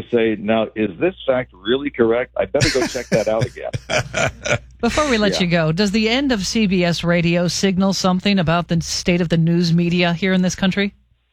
say, now, is this fact really correct? I better go check that out again. Before we let you go, does the end of CBS Radio signal something about the state of the news media here in this country?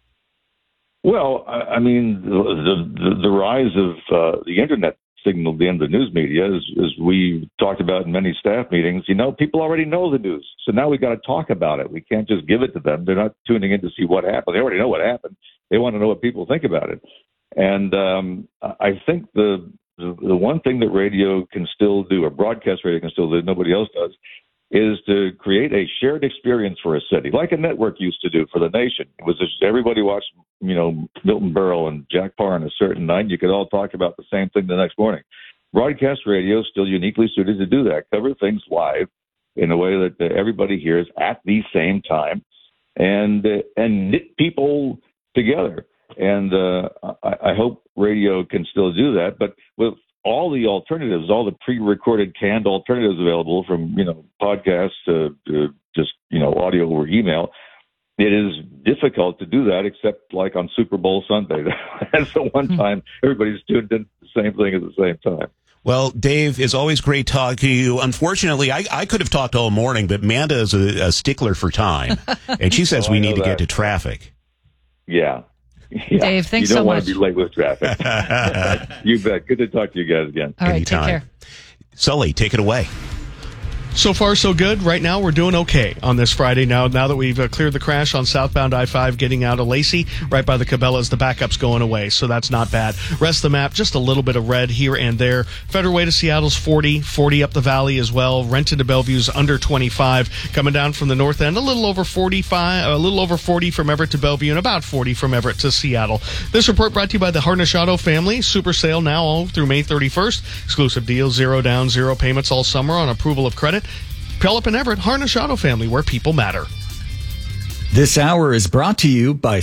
Well, I mean, the rise of the Internet signaled the end of the news media, as we talked about in many staff meetings. People already know the news. So now we've got to talk about it. We can't just give it to them. They're not tuning in to see what happened. They already know what happened. They want to know what people think about it. And I think the one thing that radio can still do, or broadcast radio can still do, nobody else does, is to create a shared experience for a city, like a network used to do for the nation. It was just everybody watched, Milton Berle and Jack Parr on a certain night. You could all talk about the same thing the next morning. Broadcast radio is still uniquely suited to do that, cover things live in a way that everybody hears at the same time, and knit people together. And I hope radio can still do that, but with all the alternatives, all the pre-recorded canned alternatives available, from podcasts to just audio or email, it is difficult to do that, except like on Super Bowl Sunday. That's the one time everybody's tuned in the same thing at the same time. Well, Dave, it's always great talking to you. Unfortunately, I could have talked all morning, but Amanda is a stickler for time, and she says we need to get to traffic. Yeah. Dave, thanks so much. You don't want to be late with traffic. You bet. Good to talk to you guys again. All right, Anytime. take care. Sully, take it away. So far, so good. Right now, we're doing okay on this Friday. Now that we've cleared the crash on southbound I-5 getting out of Lacey, right by the Cabela's, the backup's going away, so that's not bad. Rest of the map, just a little bit of red here and there. Federal Way to Seattle's 40 up the valley as well. Renton to Bellevue's under 25. Coming down from the north end, a little over 45, a little over 40 from Everett to Bellevue, and about 40 from Everett to Seattle. This report brought to you by the Harnish Auto family. Super sale now all through May 31st. Exclusive deals, 0 down, 0 payments all summer on approval of credit. Puyallup and Everett, Harnish Auto Family, where people matter. This hour is brought to you by...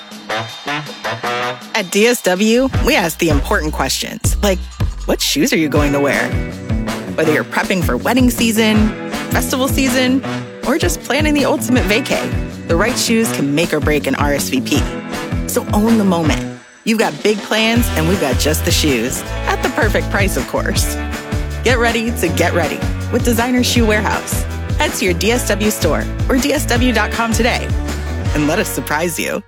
At DSW, we ask the important questions, like, what shoes are you going to wear? Whether you're prepping for wedding season, festival season, or just planning the ultimate vacay, the right shoes can make or break an RSVP. So own the moment. You've got big plans, and we've got just the shoes. At the perfect price, of course. Get ready to get ready with Designer Shoe Warehouse. Head to your DSW store or DSW.com today and let us surprise you.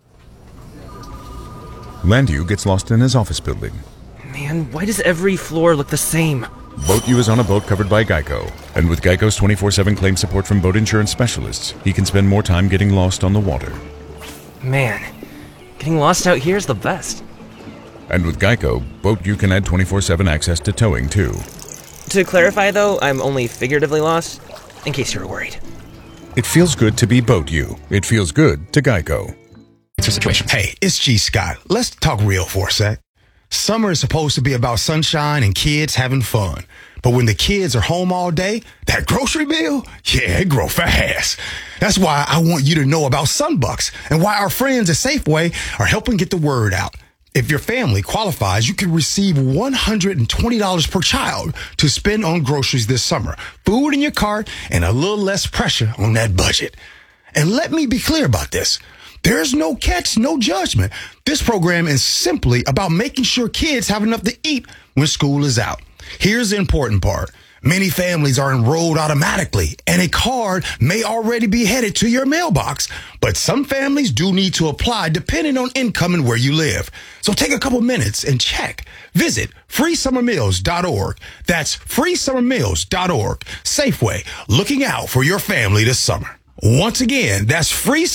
Landu gets lost in his office building. Man, why does every floor look the same? Boat U is on a boat covered by Geico. And with Geico's 24/7 claim support from boat insurance specialists, he can spend more time getting lost on the water. Man, getting lost out here is the best. And with Geico, Boat U can add 24/7 access to towing, too. To clarify, though, I'm only figuratively lost, in case you were worried. It feels good to be Boat U. It feels good to Geico. It's a situation. Hey, it's G. Scott. Let's talk real for a sec. Summer is supposed to be about sunshine and kids having fun. But when the kids are home all day, that grocery bill, yeah, it grows fast. That's why I want you to know about Sunbucks and why our friends at Safeway are helping get the word out. If your family qualifies, you can receive $120 per child to spend on groceries this summer. Food in your cart and a little less pressure on that budget. And let me be clear about this. There's no catch, no judgment. This program is simply about making sure kids have enough to eat when school is out. Here's the important part. Many families are enrolled automatically, and a card may already be headed to your mailbox. But some families do need to apply depending on income and where you live. So take a couple minutes and check. Visit freesummermeals.org. That's freesummermeals.org. Safeway, looking out for your family this summer. Once again, that's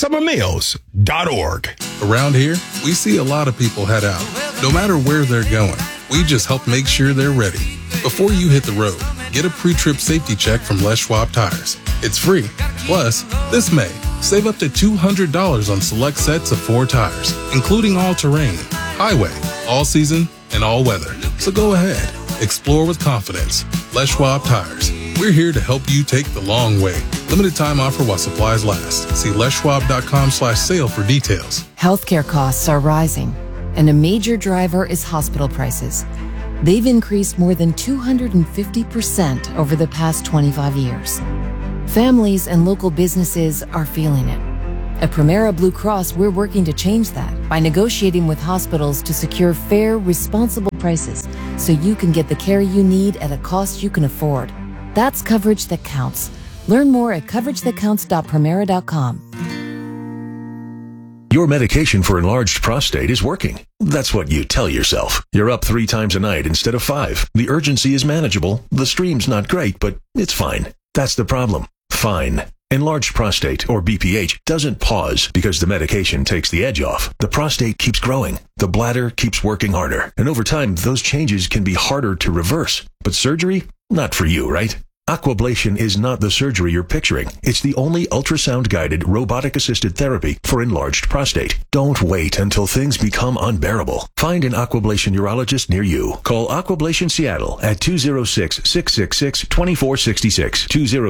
freesummermeals.org. Around here, we see a lot of people head out. No matter where they're going, we just help make sure they're ready. Before you hit the road, get a pre-trip safety check from Les Schwab Tires. It's free. Plus, this May, save up to $200 on select sets of 4 tires, including all-terrain, highway, all-season, and all-weather. So go ahead. Explore with confidence. Les Schwab Tires. We're here to help you take the long way. Limited time offer while supplies last. See leschwab.com/sale for details. Healthcare costs are rising, and a major driver is hospital prices. They've increased more than 250% over the past 25 years. Families and local businesses are feeling it. At Premera Blue Cross, we're working to change that by negotiating with hospitals to secure fair, responsible prices so you can get the care you need at a cost you can afford. That's coverage that counts. Learn more at coveragethatcounts.premera.com. Your medication for enlarged prostate is working. That's what you tell yourself. You're up 3 times a night instead of 5. The urgency is manageable. The stream's not great, but it's fine. That's the problem. Fine. Enlarged prostate, or BPH, doesn't pause because the medication takes the edge off. The prostate keeps growing. The bladder keeps working harder. And over time, those changes can be harder to reverse. But surgery? Not for you, right? Aquablation is not the surgery you're picturing. It's the only ultrasound-guided, robotic-assisted therapy for enlarged prostate. Don't wait until things become unbearable. Find an Aquablation urologist near you. Call Aquablation Seattle at 206-666-2466.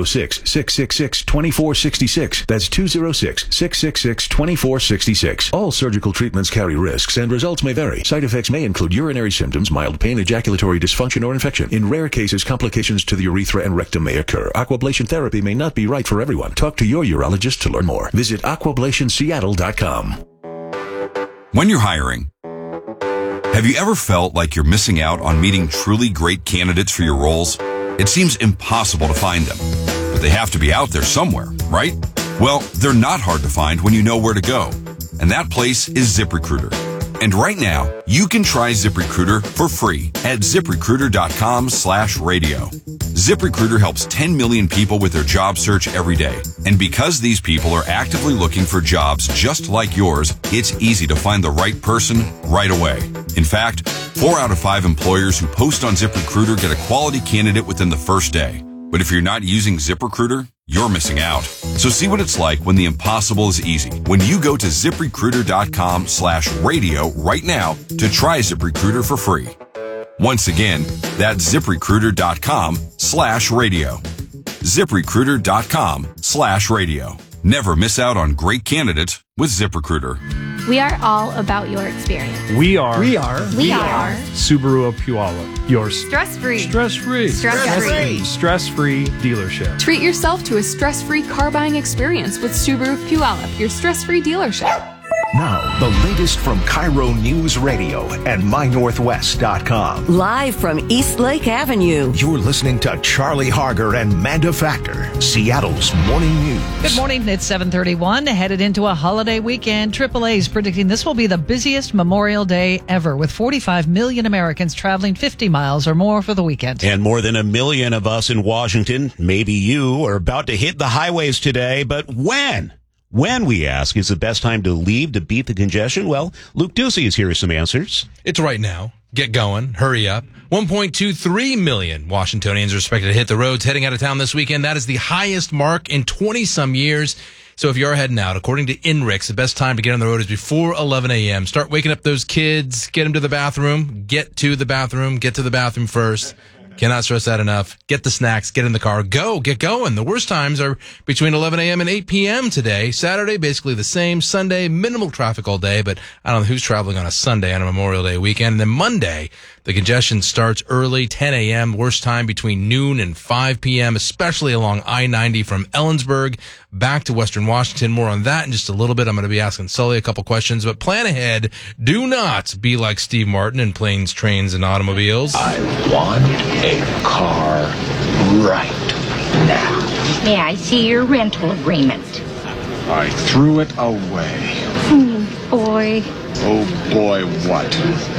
206-666-2466. That's 206-666-2466. All surgical treatments carry risks and results may vary. Side effects may include urinary symptoms, mild pain, ejaculatory dysfunction, or infection. In rare cases, complications to the urethra and rectum may occur. Aquablation therapy may not be right for everyone. Talk to your urologist to learn more. Visit aquablationseattle.com. When you're hiring, have you ever felt like you're missing out on meeting truly great candidates for your roles? It seems impossible to find them, but they have to be out there somewhere, right? Well, they're not hard to find when you know where to go, and that place is ZipRecruiter. And right now, you can try ZipRecruiter for free at ZipRecruiter.com/radio. ZipRecruiter helps 10 million people with their job search every day. And because these people are actively looking for jobs just like yours, it's easy to find the right person right away. In fact, 4 out of 5 employers who post on ZipRecruiter get a quality candidate within the first day. But if you're not using ZipRecruiter, you're missing out. So see what it's like when the impossible is easy. When you go to ZipRecruiter.com/radio right now to try ZipRecruiter for free. Once again, that's ZipRecruiter.com/radio. ZipRecruiter.com/radio. Never miss out on great candidates with ZipRecruiter. We are all about your experience. We are Subaru of Puyallup. Your stress-free dealership. Treat yourself to a stress-free car buying experience with Subaru of Puyallup, your stress-free dealership. Now, the latest from Cairo News Radio and MyNorthwest.com. Live from East Lake Avenue. You're listening to Charlie Harger and Manda Factor, Seattle's morning news. Good morning. It's 7:31. Headed into a holiday weekend. AAA is predicting this will be the busiest Memorial Day ever, with 45 million Americans traveling 50 miles or more for the weekend. And more than 1 million of us in Washington, maybe you, are about to hit the highways today. But when? When, we ask, is the best time to leave to beat the congestion? Well, Luke Ducey is here with some answers. It's right now. Get going. Hurry up. 1.23 million Washingtonians are expected to hit the roads heading out of town this weekend. That is the highest mark in 20-some years. So if you're heading out, according to INRIX, the best time to get on the road is before 11 a.m. Start waking up those kids. Get them to the bathroom. Get to the bathroom first. Cannot stress that enough. Get the snacks, get in the car, get going. The worst times are between 11 a.m. and 8 p.m. today. Saturday, basically the same. Sunday, minimal traffic all day, but I don't know who's traveling on a Sunday on a Memorial Day weekend. And then Monday, the congestion starts early, 10 a.m., worst time between noon and 5 p.m., especially along I-90 from Ellensburg back to Western Washington. More on that in just a little bit. I'm going to be asking Sully a couple questions, but plan ahead. Do not be like Steve Martin in Planes, Trains, and Automobiles. I want a car right now. May I see your rental agreement? I threw it away. Boy. Oh boy, what?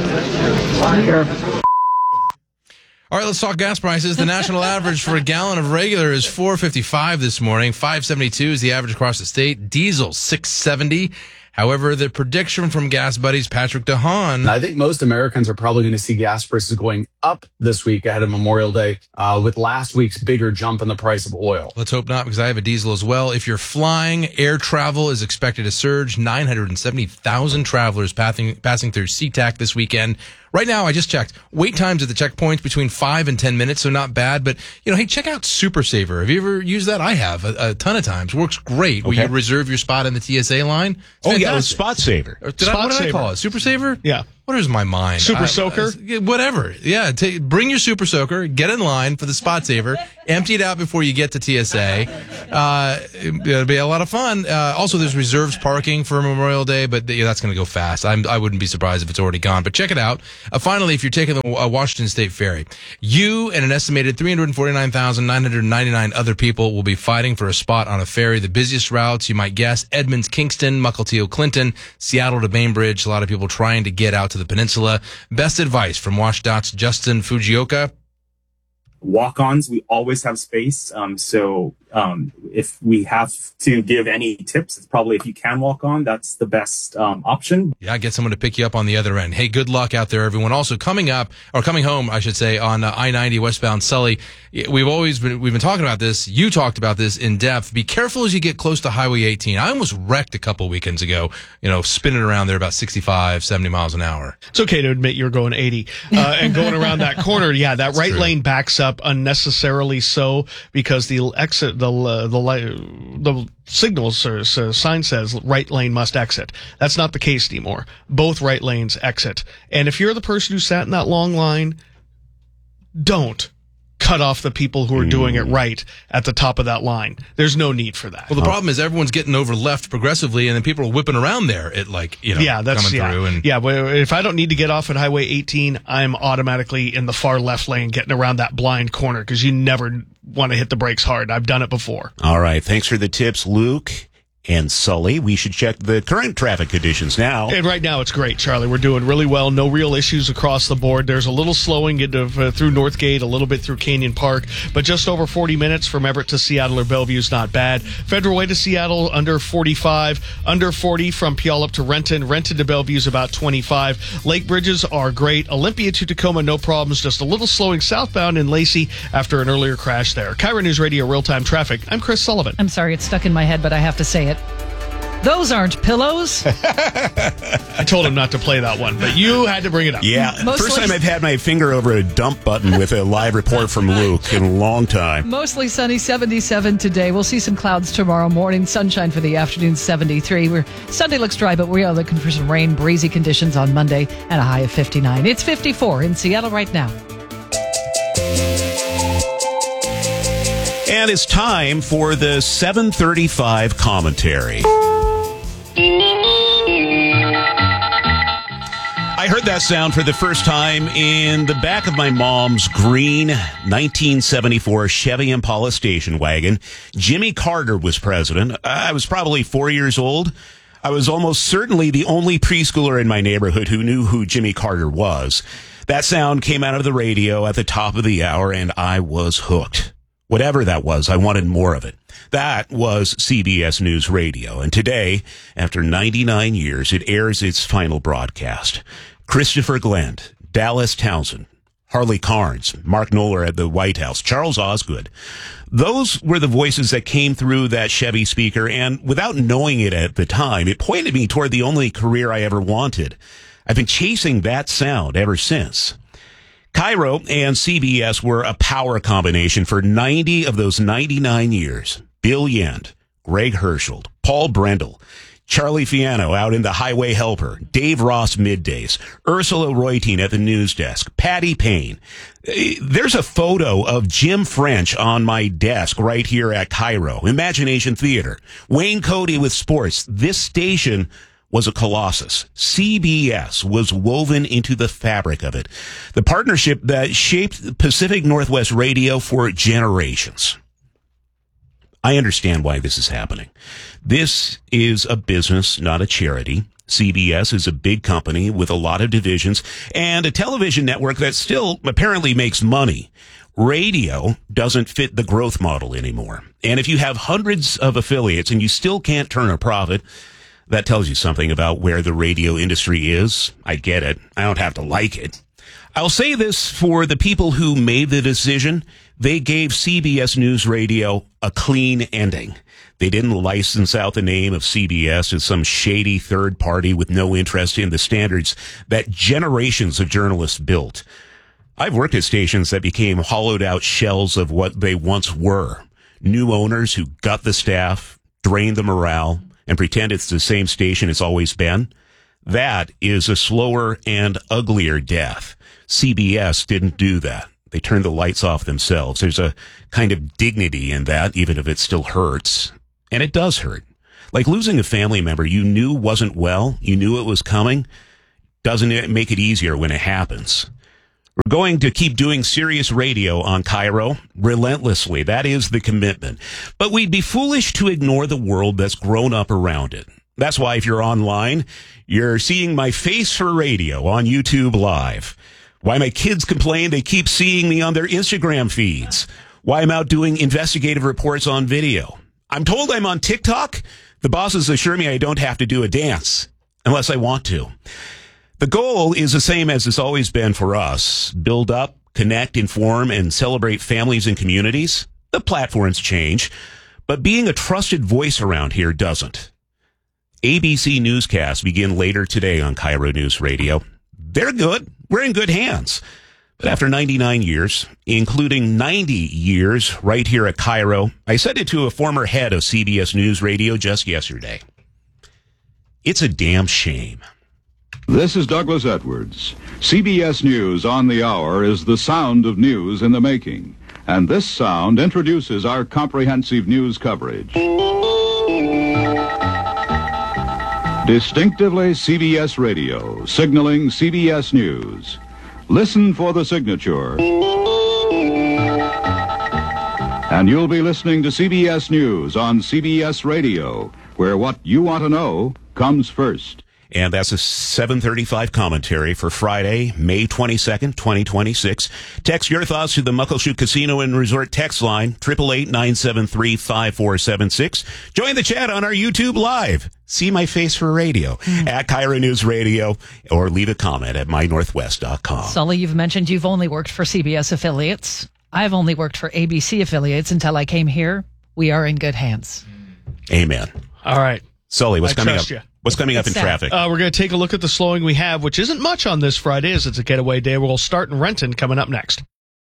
All right, let's talk gas prices. The national average for a gallon of regular is $4.55 this morning. $5.72 is the average across the state. Diesel, $6.70. However, the prediction from Gas Buddies Patrick DeHaan. I think most Americans are probably going to see gas prices going up this week ahead of Memorial Day with last week's bigger jump in the price of oil. Let's hope not, because I have a diesel as well. If you're flying, air travel is expected to surge. 970,000 travelers passing through SeaTac this weekend. Right now, I just checked. Wait times at the checkpoints between 5 and 10 minutes, so not bad. But, hey, check out Super Saver. Have you ever used that? I have a ton of times. Works great. Okay. Where you reserve your spot in the TSA line. It's fantastic. Spot Saver. What did I call it? Super Saver? Yeah. What is my mind? Super Soaker? Whatever. Yeah, bring your Super Soaker, get in line for the Spot Saver, empty it out before you get to TSA. It'll be a lot of fun. Also, there's reserved parking for Memorial Day, but that's going to go fast. I wouldn't be surprised if it's already gone, but check it out. Finally, if you're taking the Washington State Ferry, you and an estimated 349,999 other people will be fighting for a spot on a ferry. The busiest routes, you might guess, Edmonds, Kingston, Mukilteo, Clinton, Seattle to Bainbridge. A lot of people trying to get out to the peninsula. Best advice from WashDOT's Justin Fujioka. Walk-ons, we always have space. So if we have to give any tips, it's probably if you can walk on, that's the best option. Yeah, get someone to pick you up on the other end. Hey, good luck out there, everyone. Also coming home, I should say, on I-90 westbound Sully. We've been talking about this. You talked about this in depth. Be careful as you get close to Highway 18. I almost wrecked a couple weekends ago, spinning around there about 65, 70 miles an hour. It's okay to admit you're going 80 and going around that corner. Yeah, that right lane backs up unnecessarily so because the exit, the signals or sign says right lane must exit. That's not the case anymore. Both right lanes exit. And if you're the person who sat in that long line, don't cut off the people who are doing it right at the top of that line. There's no need for that. Well, the problem is everyone's getting over left progressively, and then people are whipping around there at coming through. And but if I don't need to get off at Highway 18, I'm automatically in the far left lane getting around that blind corner because you never want to hit the brakes hard. I've done it before. All right. Thanks for the tips, Luke and Sully. We should check the current traffic conditions now. And right now it's great, Charlie. We're doing really well. No real issues across the board. There's a little slowing through Northgate, a little bit through Canyon Park, but just over 40 minutes from Everett to Seattle or Bellevue is not bad. Federal Way to Seattle, under 45. Under 40 from Puyallup to Renton. Renton to Bellevue is about 25. Lake bridges are great. Olympia to Tacoma, no problems. Just a little slowing southbound in Lacey after an earlier crash there. KIRO News Radio real-time traffic. I'm Chris Sullivan. I'm sorry, it's stuck in my head, but I have to say it. Those aren't pillows. I told him not to play that one, but you had to bring it up. Yeah, first time I've had my finger over a dump button with a live report from Luke in a long time. Mostly sunny, 77 today. We'll see some clouds tomorrow morning. Sunshine for the afternoon, 73. Sunday looks dry, but we are looking for some rain, breezy conditions on Monday, and a high of 59. It's 54 in Seattle right now. And it's time for the 7:35 commentary. I heard that sound for the first time in the back of my mom's green 1974 Chevy Impala station wagon. Jimmy Carter was president. I was probably 4 years old. I was almost certainly the only preschooler in my neighborhood who knew who Jimmy Carter was. That sound came out of the radio at the top of the hour, and I was hooked. Whatever that was, I wanted more of it. That was CBS News Radio. And today, after 99 years, it airs its final broadcast. Christopher Glenn, Dallas Townsend, Harley Carnes, Mark Knoller at the White House, Charles Osgood. Those were the voices that came through that Chevy speaker, and without knowing it at the time, it pointed me toward the only career I ever wanted. I've been chasing that sound ever since. KIRO and CBS were a power combination for 90 of those 99 years. Bill Yent, Greg Herschel, Paul Brendel, Charlie Fiano out in the Highway Helper, Dave Ross middays, Ursula Reutin at the news desk, Patty Payne. There's a photo of Jim French on my desk right here at KIRO, Imagination Theater. Wayne Cody with sports. This station was a colossus. CBS was woven into the fabric of it. The partnership that shaped Pacific Northwest radio for generations. I understand why this is happening. This is a business, not a charity. CBS is a big company with a lot of divisions and a television network that still apparently makes money. Radio doesn't fit the growth model anymore. And if you have hundreds of affiliates and you still can't turn a profit, that tells you something about where the radio industry is. I get it. I don't have to like it. I'll say this for the people who made the decision. They gave CBS News Radio a clean ending. They didn't license out the name of CBS as some shady third party with no interest in the standards that generations of journalists built. I've worked at stations that became hollowed out shells of what they once were. New owners who gut the staff, drain the morale, and pretend it's the same station it's always been. That is a slower and uglier death. CBS didn't do that. They turned the lights off themselves. There's a kind of dignity in that, even if it still hurts. And it does hurt. Like losing a family member you knew wasn't well, you knew it was coming. Doesn't it make it easier when it happens? We're going to keep doing serious radio on KIRO relentlessly. That is the commitment. But we'd be foolish to ignore the world that's grown up around it. That's why if you're online, you're seeing my face for radio on YouTube Live. Why my kids complain they keep seeing me on their Instagram feeds. Why I'm out doing investigative reports on video. I'm told I'm on TikTok. The bosses assure me I don't have to do a dance unless I want to. The goal is the same as it's always been for us. Build up, connect, inform, and celebrate families and communities. The platforms change, but being a trusted voice around here doesn't. ABC newscasts begin later today on KIRO News Radio. They're good. We're in good hands. But after 99 years, including 90 years right here at KIRO, I said it to a former head of CBS News Radio just yesterday. It's a damn shame. This is Douglas Edwards. CBS News on the Hour is the sound of news in the making. And this sound introduces our comprehensive news coverage. Distinctively CBS Radio, signaling CBS News. Listen for the signature. And you'll be listening to CBS News on CBS Radio, where what you want to know comes first. And that's a 7:35 commentary for Friday, May 22nd, 2026. Text your thoughts to the Muckleshoot Casino and Resort text line, 888-973-5476. Join the chat on our YouTube Live. See my face for radio at KIRO News Radio, or leave a comment at mynorthwest.com. Sully, you've mentioned you've only worked for CBS affiliates. I've only worked for ABC affiliates until I came here. We are in good hands. Amen. All right. Sully, what's coming up? You. What's coming up in traffic? We're going to take a look at the slowing we have, which isn't much on this Friday, as it's a getaway day. We'll start in Renton coming up next.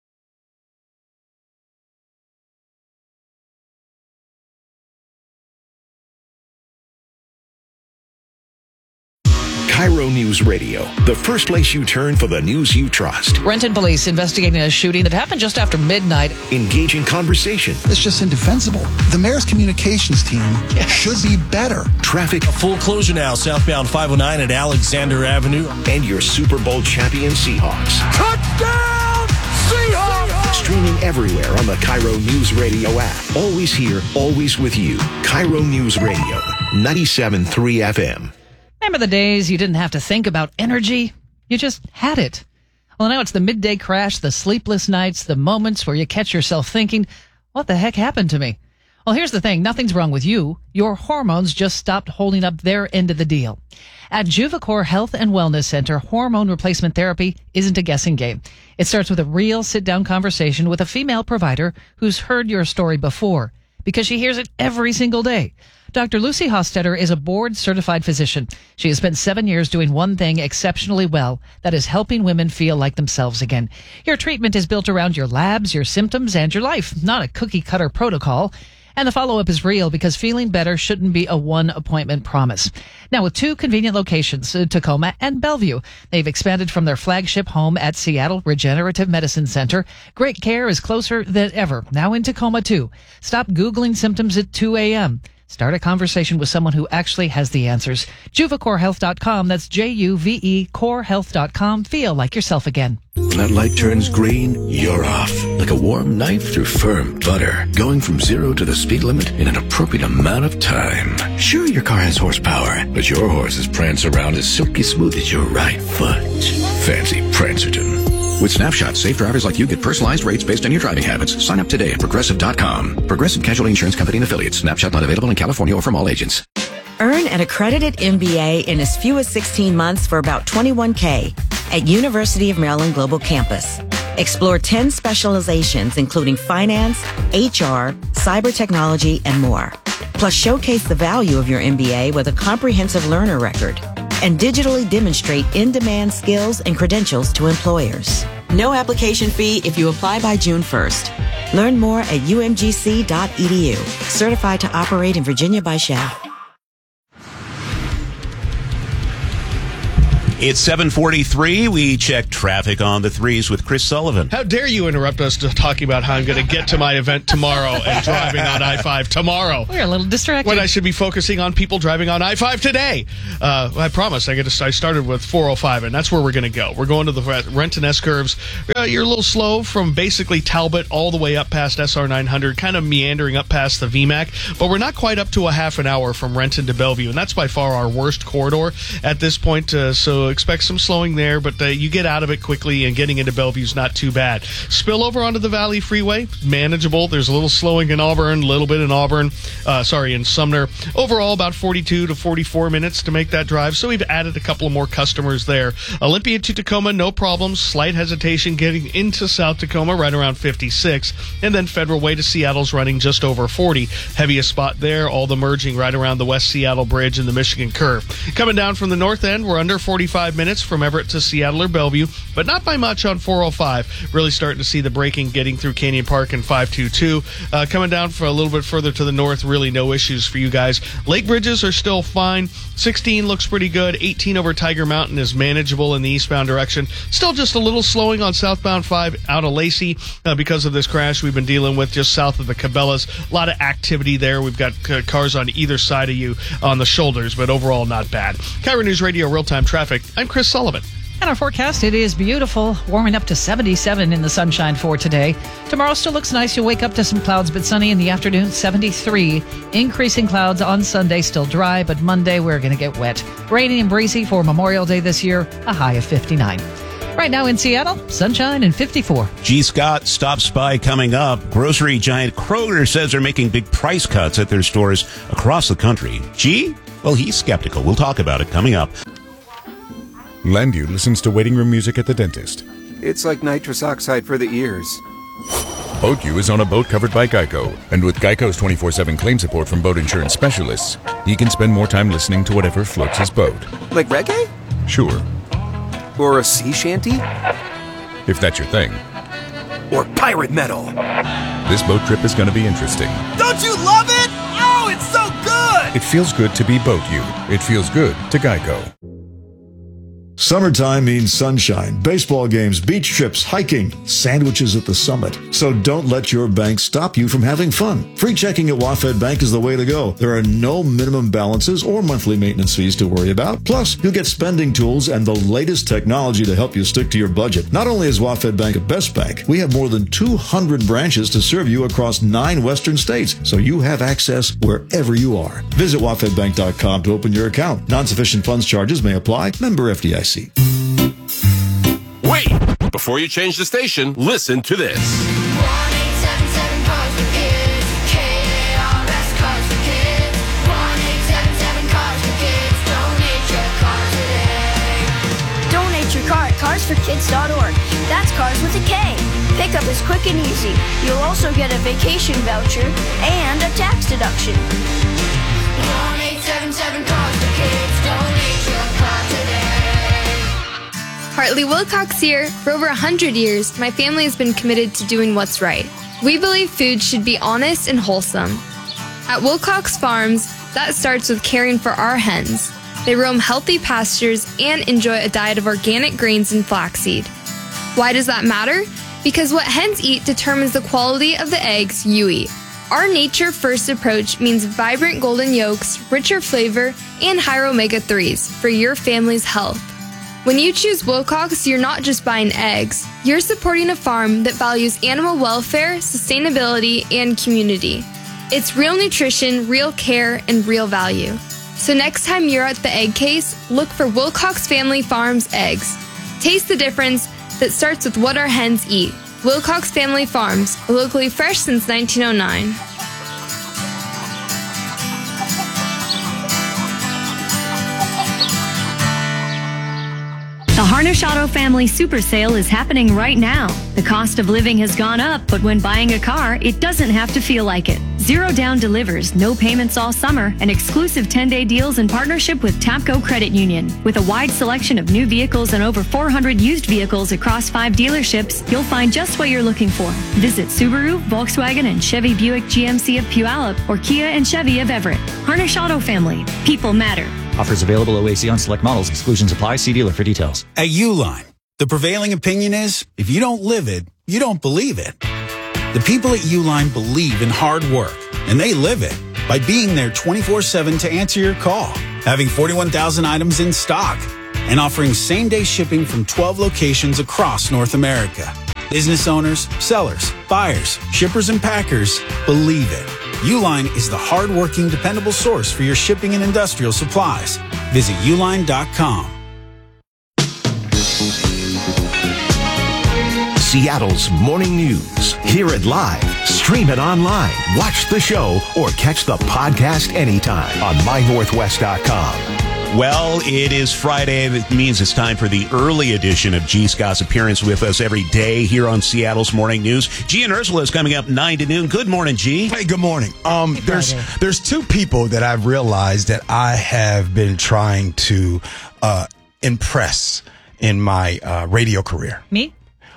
KIRO News Radio, the first place you turn for the news you trust. Renton police investigating a shooting that happened just after midnight. Engaging conversation. It's just indefensible. The mayor's communications team should be better. Traffic. A full closure now, southbound 509 at Alexander Avenue. And your Super Bowl champion Seahawks. Touchdown, Seahawks! Streaming everywhere on the KIRO News Radio app. Always here, always with you. KIRO News Radio, 97.3 FM. Remember the days you didn't have to think about energy? You just had it. Well, now it's the midday crash, the sleepless nights, the moments where you catch yourself thinking, what the heck happened to me? Well, here's the thing. Nothing's wrong with you. Your hormones just stopped holding up their end of the deal. At Juvacor Health and Wellness Center, hormone replacement therapy isn't a guessing game. It starts with a real sit-down conversation with a female provider who's heard your story before, because she hears it every single day. Dr. Lucy Hostetter is a board-certified physician. She has spent 7 years doing one thing exceptionally well, that is helping women feel like themselves again. Your treatment is built around your labs, your symptoms, and your life, not a cookie-cutter protocol. And the follow-up is real because feeling better shouldn't be a one-appointment promise. Now, with 2 convenient locations, Tacoma and Bellevue, they've expanded from their flagship home at Seattle Regenerative Medicine Center. Great care is closer than ever, now in Tacoma, too. Stop Googling symptoms at 2 a.m. Start a conversation with someone who actually has the answers. JuvaCoreHealth.com. That's Juve CoreHealth.com. Feel like yourself again. When that light turns green, you're off. Like a warm knife through firm butter. Going from 0 to the speed limit in an appropriate amount of time. Sure, your car has horsepower, but your horses prance around as silky smooth as your right foot. Fancy Prancerton. With Snapshot, safe drivers like you get personalized rates based on your driving habits. Sign up today at Progressive.com. Progressive Casualty Insurance Company and Affiliates. Snapshot not available in California or from all agents. Earn an accredited MBA in as few as 16 months for about $21K at University of Maryland Global Campus. Explore 10 specializations, including finance, HR, cyber technology, and more. Plus, showcase the value of your MBA with a comprehensive learner record and digitally demonstrate in-demand skills and credentials to employers. No application fee if you apply by June 1st. Learn more at umgc.edu. Certified to operate in Virginia by Shell. It's 7:43. We check traffic on the 3s with Chris Sullivan. How dare you interrupt us to talking about how I'm going to get to my event tomorrow and driving on I-5 tomorrow. We're a little distracted. When I should be focusing on people driving on I-5 today. I promise. I started with 405, and that's where we're going to go. We're going to the Renton S-curves. You're a little slow from basically Talbot all the way up past SR 900, kind of meandering up past the VMAC, but we're not quite up to a half an hour from Renton to Bellevue, and that's by far our worst corridor at this point, so expect some slowing there, but you get out of it quickly, and getting into Bellevue's not too bad. Spill over onto the Valley Freeway, manageable. There's a little slowing in Auburn, a little bit in in Sumner. Overall, about 42 to 44 minutes to make that drive, so we've added a couple of more customers there. Olympia to Tacoma, no problems. Slight hesitation getting into South Tacoma, right around 56, and then Federal Way to Seattle's running just over 40. Heaviest spot there, all the merging right around the West Seattle Bridge and the Michigan Curve. Coming down from the north end, we're under 45 minutes from Everett to Seattle or Bellevue, but not by much on 405. Really starting to see the braking getting through Canyon Park and 522. Coming down for a little bit further to the north, really no issues for you guys. Lake bridges are still fine. 16 looks pretty good. 18 over Tiger Mountain is manageable in the eastbound direction. Still just a little slowing on southbound 5 out of Lacey because of this crash we've been dealing with just south of the Cabela's. A lot of activity there. We've got cars on either side of you on the shoulders, but overall not bad. KIRO News Radio real-time traffic. I'm Chris Sullivan. And our forecast, it is beautiful, warming up to 77 in the sunshine for today. Tomorrow still looks nice. You'll wake up to some clouds, but sunny in the afternoon, 73. Increasing clouds on Sunday, still dry, but Monday we're going to get wet. Rainy and breezy for Memorial Day this year, a high of 59. Right now in Seattle, sunshine and 54. G. Scott stops by coming up. Grocery giant Kroger says they're making big price cuts at their stores across the country. G? Well, he's skeptical. We'll talk about it coming up. Lendu listens to waiting room music at the dentist. It's like nitrous oxide for the ears. BoatU is on a boat covered by Geico. And with Geico's 24/7 claim support from boat insurance specialists, he can spend more time listening to whatever floats his boat. Like reggae? Sure. Or a sea shanty? If that's your thing. Or pirate metal. This boat trip is going to be interesting. Don't you love it? Oh, it's so good! It feels good to be BoatU. It feels good to Geico. Summertime means sunshine, baseball games, beach trips, hiking, sandwiches at the summit. So don't let your bank stop you from having fun. Free checking at WaFd Bank is the way to go. There are no minimum balances or monthly maintenance fees to worry about. Plus, you'll get spending tools and the latest technology to help you stick to your budget. Not only is WaFd Bank a best bank, we have more than 200 branches to serve you across 9 western states, so you have access wherever you are. Visit WaFdBank.com to open your account. Non-sufficient funds charges may apply. Member FDIC. Wait! Before you change the station, listen to this. 1-877 Cars for Kids. KARS Cars for Kids. 1-877 Cars for Kids. Donate your car today. Donate your car at carsforkids.org. That's cars with a K. Pickup is quick and easy. You'll also get a vacation voucher and a tax deduction. 1-877 Cars for Kids. Donate your car today. Hartley Wilcox here. For over 100 years, my family has been committed to doing what's right. We believe food should be honest and wholesome. At Wilcox Farms, that starts with caring for our hens. They roam healthy pastures and enjoy a diet of organic grains and flaxseed. Why does that matter? Because what hens eat determines the quality of the eggs you eat. Our nature-first approach means vibrant golden yolks, richer flavor, and higher omega-3s for your family's health. When you choose Wilcox, you're not just buying eggs. You're supporting a farm that values animal welfare, sustainability, and community. It's real nutrition, real care, and real value. So next time you're at the egg case, look for Wilcox Family Farms eggs. Taste the difference that starts with what our hens eat. Wilcox Family Farms, locally fresh since 1909. The Harnish Auto Family Super Sale is happening right now. The cost of living has gone up, but when buying a car, it doesn't have to feel like it. Zero Down delivers, no payments all summer, and exclusive 10-day deals in partnership with Tapco Credit Union. With a wide selection of new vehicles and over 400 used vehicles across 5 dealerships, you'll find just what you're looking for. Visit Subaru, Volkswagen, and Chevy Buick GMC of Puyallup or Kia and Chevy of Everett. Harnish Auto Family. People matter. Offers available OAC on select models. Exclusions apply. See dealer for details. At Uline, the prevailing opinion is, if you don't live it, you don't believe it. The people at Uline believe in hard work, and they live it by being there 24/7 to answer your call, having 41,000 items in stock, and offering same-day shipping from 12 locations across North America. Business owners, sellers, buyers, shippers, and packers believe it. Uline is the hard-working, dependable source for your shipping and industrial supplies. Visit uline.com. Seattle's morning news. Hear it live, stream it online, watch the show, or catch the podcast anytime on mynorthwest.com. Well, it is Friday. That means it's time for the early edition of G. Scott's appearance with us every day here on Seattle's Morning News. G and Ursula is coming up 9 to noon. Good morning, G. Hey, good morning. There's two people that I've realized that I have been trying to impress in my radio career. Me?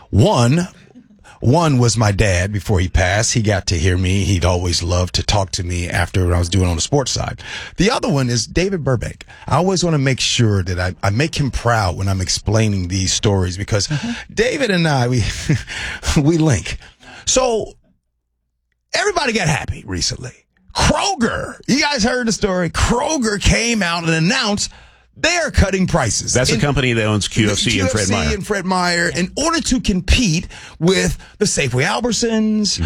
One was my dad before he passed. He got to hear me. He'd always loved to talk to me after what I was doing on the sports side. The other one is David Burbank. I always want to make sure that I make him proud when I'm explaining these stories because David and I, we link. So everybody got happy recently. Kroger, you guys heard the story. Kroger came out and announced they're cutting prices. That's a company that owns QFC and Fred Meyer. and Fred Meyer in order to compete with the Safeway Albertsons,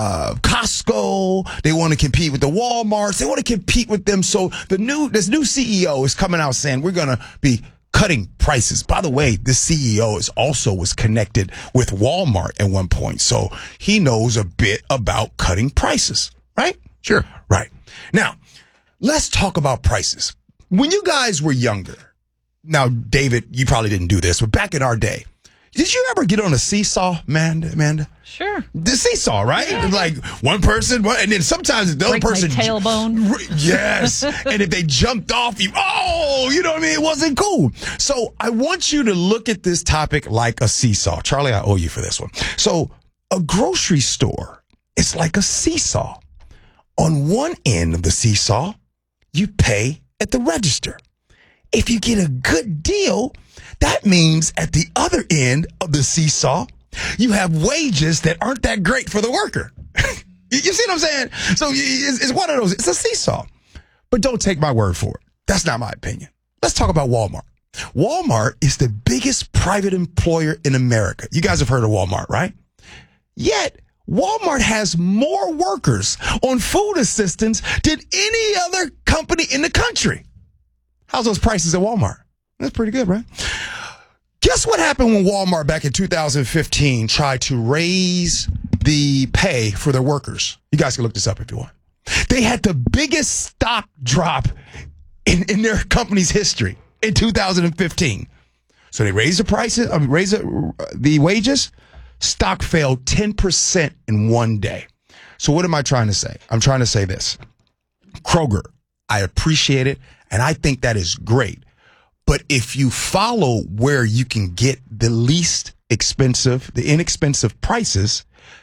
Costco. They want to compete with the Walmarts. They want to compete with them. So this new CEO is coming out saying we're going to be cutting prices. By the way, this CEO was connected with Walmart at one point. So he knows a bit about cutting prices, right? Sure. Right. Now, let's talk about prices. When you guys were younger, now, David, you probably didn't do this, but back in our day, did you ever get on a seesaw, Amanda? Sure. The seesaw, right? Yeah. Like one person, and then sometimes the other person. My tailbone. Yes. And if they jumped off you, you know what I mean? It wasn't cool. So I want you to look at this topic like a seesaw. Charlie, I owe you for this one. So a grocery store is like a seesaw. On one end of the seesaw, you pay at the register. If you get a good deal, that means at the other end of the seesaw, you have wages that aren't that great for the worker. You see what I'm saying? So it's one of those. It's a seesaw. But don't take my word for it. That's not my opinion. Let's talk about Walmart. Walmart is the biggest private employer in America. You guys have heard of Walmart, right? Yet, Walmart has more workers on food assistance than any other company in the country. How's those prices at Walmart? That's pretty good, right? Guess what happened when Walmart back in 2015 tried to raise the pay for their workers? You guys can look this up if you want. They had the biggest stock drop in their company's history in 2015. So they raised the prices, raised the wages. Stock fell 10% in one day. So what am I trying to say? I'm trying to say this. Kroger, I appreciate it, and I think that is great. But if you follow where you can get the least expensive, the inexpensive prices,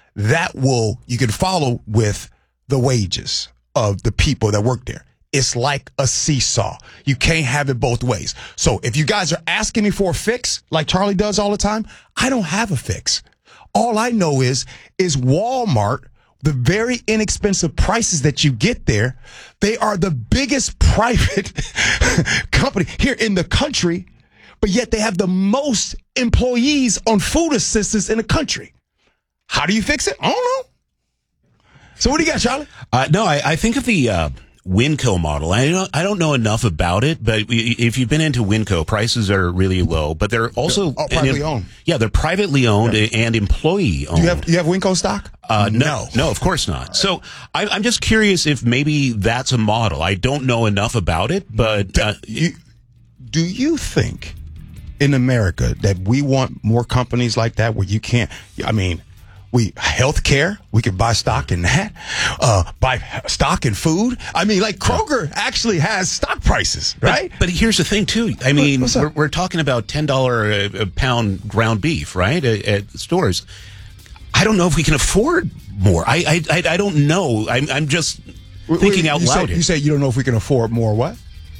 you can follow with the wages of the people that work there. It's like a seesaw. You can't have it both ways. So if you guys are asking me for a fix, like Charlie does all the time, I don't have a fix. All I know is Walmart, the very inexpensive prices that you get there, they are the biggest private company here in the country, but yet they have the most employees on food assistance in the country. How do you fix it? I don't know. So what do you got, Charlie? I think of the Winco model. I don't know enough about it, but if you've been into Winco, prices are really low, but they're also privately owned. Yeah, they're privately owned and employee owned. Do you have Winco stock? No, of course not. So I'm just curious if maybe that's a model. I don't know enough about it, but do you think in America that we want more companies like that where you can't? I mean, healthcare, we can buy stock in that, buy stock in food. I mean, like Kroger actually has stock prices, right? But here's the thing, too. I mean, we're talking about $10 a pound ground beef, right, at stores. I don't know if we can afford more. I don't know. I'm just thinking out loud. You say you don't know if we can afford more what?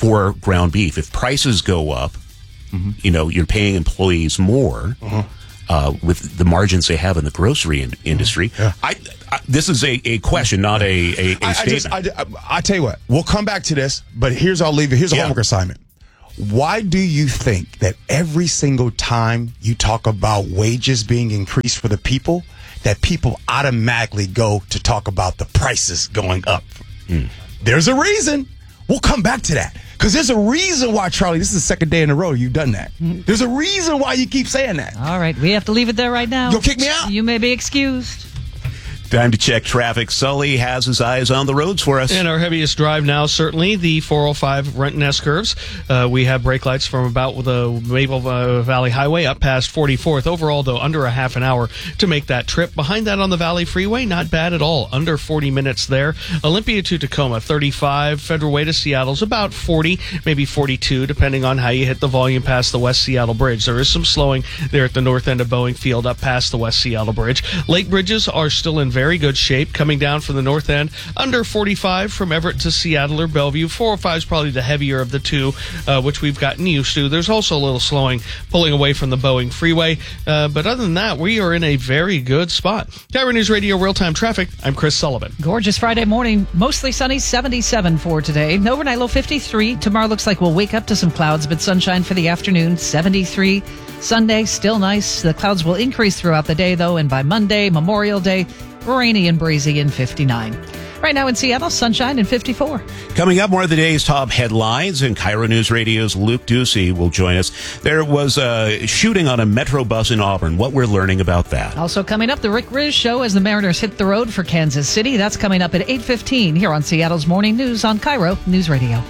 for ground beef. If prices go up, you're paying employees more with the margins they have in the grocery industry. Yeah. This is a question, not a statement. I tell you what, we'll come back to this, but here's a homework assignment. Why do you think that every single time you talk about wages being increased for the people, that people automatically go to talk about the prices going up? There's a reason. We'll come back to that. Because there's a reason why, Charlie, this is the second day in a row you've done that. There's a reason why you keep saying that. All right, we have to leave it there right now. You'll kick me out? You may be excused. Time to check traffic. Sully has his eyes on the roads for us. And our heaviest drive now, certainly, the 405 Renton S curves. We have brake lights from about the Maple Valley Highway up past 44th. Overall, though, under a half an hour to make that trip. Behind that on the Valley Freeway, not bad at all. Under 40 minutes there. Olympia to Tacoma, 35. Federal Way to Seattle's about 40, maybe 42, depending on how you hit the volume past the West Seattle Bridge. There is some slowing there at the north end of Boeing Field up past the West Seattle Bridge. Lake bridges are still in very good shape coming down from the north end. Under 45 from Everett to Seattle or Bellevue. 405 is probably the heavier of the two, which we've gotten used to. There's also a little slowing pulling away from the Boeing Freeway. But other than that, we are in a very good spot. KIRO News Radio Real-Time Traffic. I'm Chris Sullivan. Gorgeous Friday morning. Mostly sunny, 77 for today. Overnight low 53. Tomorrow looks like we'll wake up to some clouds, but sunshine for the afternoon, 73. Sunday, still nice. The clouds will increase throughout the day, though, and by Monday, Memorial Day, rainy and breezy in 59. Right now in Seattle, sunshine in 54. Coming up, more of the day's top headlines, and KIRO News Radio's Luke Ducey will join us. There was a shooting on a Metro bus in Auburn. What we're learning about that. Also coming up, the Rick Riz Show as the Mariners hit the road for Kansas City. That's coming up at 8:15 here on Seattle's Morning News on KIRO News Radio.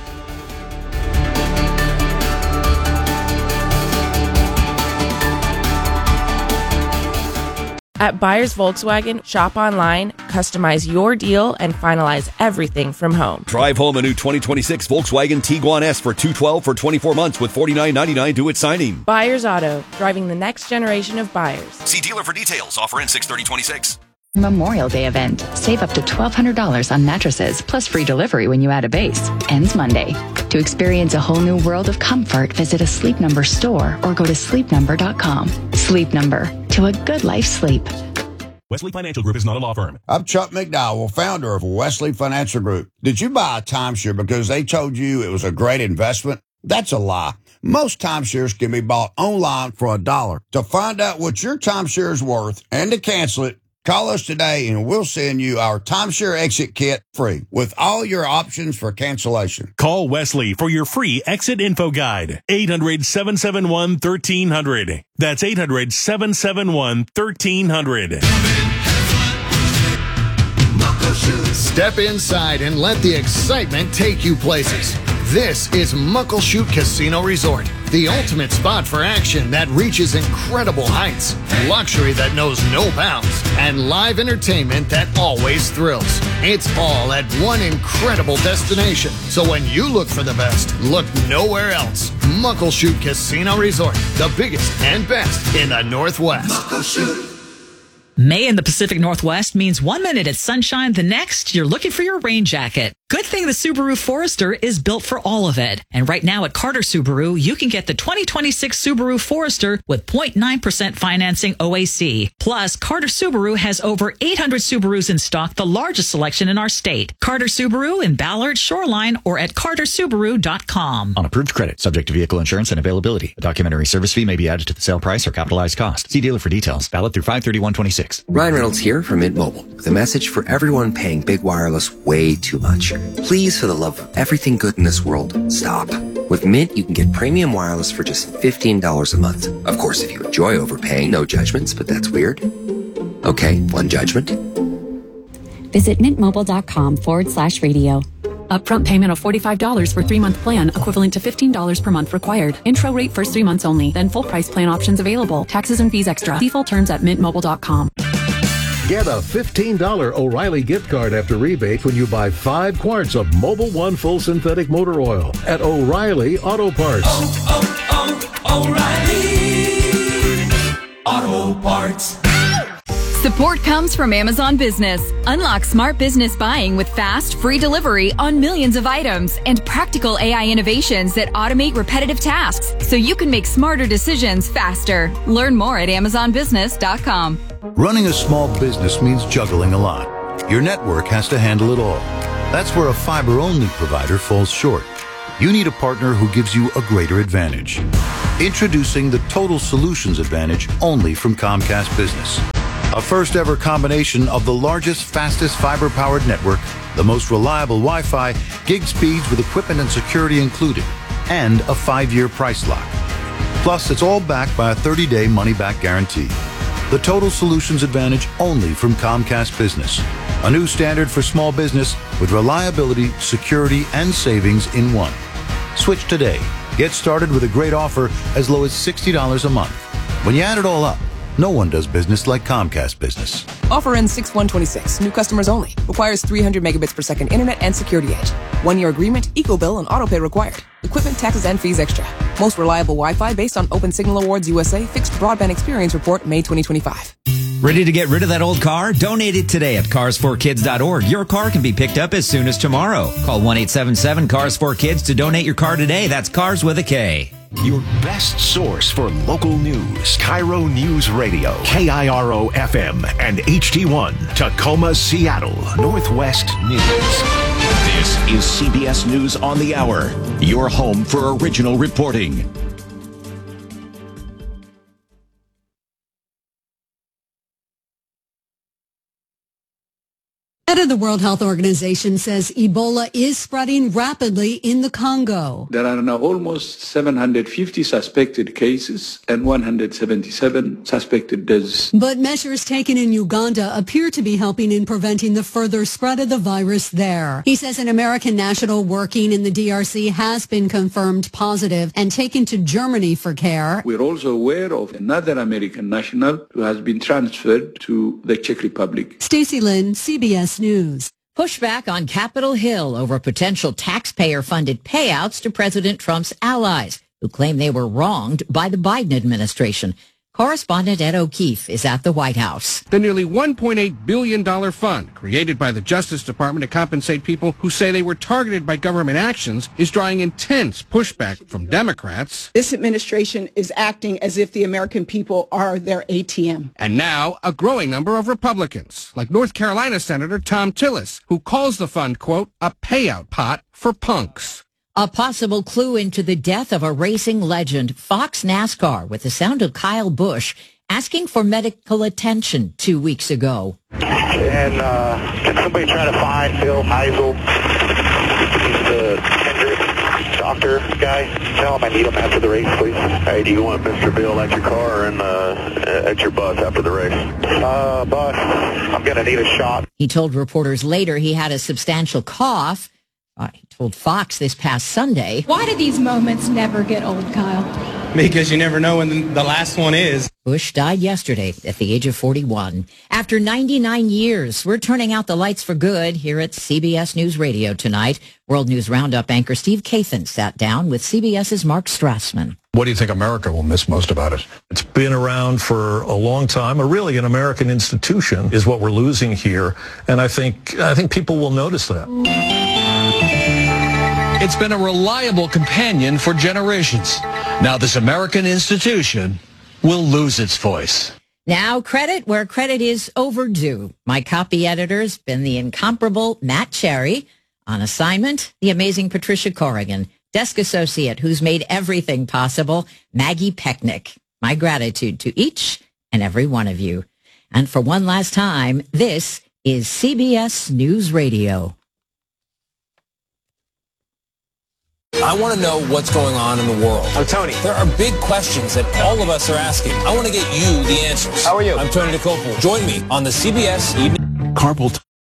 At Buyers Volkswagen, shop online, customize your deal, and finalize everything from home. Drive home a new 2026 Volkswagen Tiguan S for $212 for 24 months with $49.99 due at signing. Buyers Auto, driving the next generation of buyers. See dealer for details. Offer in 6/30/26. Memorial Day event. Save up to $1,200 on mattresses, plus free delivery when you add a base. Ends Monday. To experience a whole new world of comfort, visit a Sleep Number store or go to sleepnumber.com. Sleep Number. To a good life sleep. Wesley Financial Group is not a law firm. I'm Chuck McDowell, founder of Wesley Financial Group. Did you buy a timeshare because they told you it was a great investment? That's a lie. Most timeshares can be bought online for $1. To find out what your timeshare is worth and to cancel it, call us today and we'll send you our timeshare exit kit free with all your options for cancellation. Call Wesley for your free exit info guide. 800-771-1300. That's 800-771-1300. Step inside and let the excitement take you places. This is Muckleshoot Casino Resort, the ultimate spot for action that reaches incredible heights, luxury that knows no bounds, and live entertainment that always thrills. It's all at one incredible destination. So when you look for the best, look nowhere else. Muckleshoot Casino Resort, the biggest and best in the Northwest. Muckleshoot. May in the Pacific Northwest means 1 minute it's sunshine, the next you're looking for your rain jacket. Good thing the Subaru Forester is built for all of it. And right now at Carter Subaru, you can get the 2026 Subaru Forester with 0.9% financing OAC. Plus, Carter Subaru has over 800 Subarus in stock, the largest selection in our state. Carter Subaru in Ballard, Shoreline, or at cartersubaru.com. On approved credit, subject to vehicle insurance and availability. A documentary service fee may be added to the sale price or capitalized cost. See dealer for details. Valid through 5/31/26. Ryan Reynolds here from Mint Mobile with a message for everyone paying big wireless way too much. Please, for the love of everything good in this world, stop. With Mint, you can get premium wireless for just $15 a month. Of course, if you enjoy overpaying, no judgments, but that's weird. Okay, one judgment. Visit mintmobile.com/radio. Upfront payment of $45 for 3-month plan, equivalent to $15 per month required. Intro rate first 3 months only, then full price plan options available. Taxes and fees extra. See full terms at mintmobile.com. Get a $15 O'Reilly gift card after rebate when you buy 5 quarts of Mobil 1 full synthetic motor oil at O'Reilly Auto Parts. O'Reilly Auto Parts. Support comes from Amazon Business. Unlock smart business buying with fast, free delivery on millions of items and practical AI innovations that automate repetitive tasks so you can make smarter decisions faster. Learn more at AmazonBusiness.com. Running a small business means juggling a lot. Your network has to handle it all. That's where a fiber-only provider falls short. You need a partner who gives you a greater advantage. Introducing the Total Solutions Advantage only from Comcast Business. A first-ever combination of the largest, fastest fiber-powered network, the most reliable Wi-Fi, gig speeds with equipment and security included, and a 5-year price lock. Plus, it's all backed by a 30-day money-back guarantee. The Total Solutions Advantage only from Comcast Business. A new standard for small business with reliability, security, and savings in one. Switch today. Get started with a great offer as low as $60 a month. When you add it all up, no one does business like Comcast Business. Offer ends 6/1/26. New customers only. Requires 300 megabits per second internet and security edge. 1-year agreement, eco-bill, and autopay required. Equipment, taxes, and fees extra. Most reliable Wi-Fi based on Open Signal Awards USA Fixed Broadband Experience Report, May 2025. Ready to get rid of that old car? Donate it today at carsforkids.org. Your car can be picked up as soon as tomorrow. Call 1-877-CARS4KIDS to donate your car today. That's Cars with a K. Your best source for local news. Cairo News Radio. KIRO FM and HD1. Tacoma, Seattle. Northwest News. This is CBS News on the Hour. Your home for original reporting. Head of the World Health Organization says Ebola is spreading rapidly in the Congo. There are now almost 750 suspected cases and 177 suspected deaths. But measures taken in Uganda appear to be helping in preventing the further spread of the virus there. He says an American national working in the DRC has been confirmed positive and taken to Germany for care. We're also aware of another American national who has been transferred to the Czech Republic. Stacey Lynn, CBS News. Pushback on Capitol Hill over potential taxpayer-funded payouts to President Trump's allies, who claim they were wronged by the Biden administration. Correspondent Ed O'Keefe is at the White House. The nearly $1.8 billion fund created by the Justice Department to compensate people who say they were targeted by government actions is drawing intense pushback from Democrats. This administration is acting as if the American people are their ATM. And now a growing number of Republicans, like North Carolina Senator Tom Tillis, who calls the fund, quote, a payout pot for punks. A possible clue into the death of a racing legend, Fox NASCAR, with the sound of Kyle Busch asking for medical attention 2 weeks ago. And can somebody try to find Bill Heisel? He's the Hendrick doctor guy. Tell him I need him after the race, please. Hey, do you want Mr. Bill at your car and at your bus after the race? Bus. I'm going to need a shot. He told reporters later he had a substantial cough. He told Fox this past Sunday. Why do these moments never get old, Kyle? Because you never know when the last one is. Bush died yesterday at the age of 41. After 99 years, we're turning out the lights for good here at CBS News Radio tonight. World News Roundup anchor Steve Kathan sat down with CBS's Mark Strassman. What do you think America will miss most about it? It's been around for a long time. Really, an American institution is what we're losing here. And I think people will notice that. It's been a reliable companion for generations. Now this American institution will lose its voice. Now credit where credit is overdue. My copy editor's been the incomparable Matt Cherry. On assignment, the amazing Patricia Corrigan. Desk associate who's made everything possible, Maggie Pecknick. My gratitude to each and every one of you. And for one last time, this is CBS News Radio. I want to know what's going on in the world. I'm Tony. There are big questions that all of us are asking. I want to get you the answers. How are you? I'm Tony DeCopel. Join me on the CBS Evening Carpool.